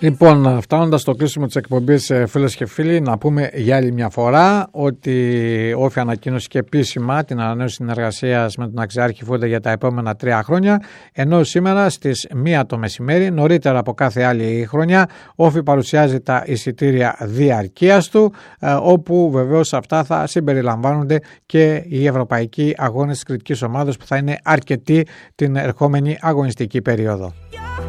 Λοιπόν, φτάνοντας στο κλείσιμο της εκπομπής, φίλες και φίλοι, να πούμε για άλλη μια φορά ότι ο ΟΦΗ ανακοίνωσε και επίσημα την ανανέωση συνεργασίας με τον Αξιάρχη Φούντα για τα επόμενα 3 χρόνια, ενώ σήμερα στις 1 το μεσημέρι, νωρίτερα από κάθε άλλη χρονιά, ο ΟΦΗ παρουσιάζει τα εισιτήρια διαρκείας του, όπου βεβαίως αυτά θα συμπεριλαμβάνονται και οι ευρωπαϊκοί αγώνες της κριτικής ομάδας που θα είναι αρκετοί την ερχόμενη αγωνιστική περίοδο.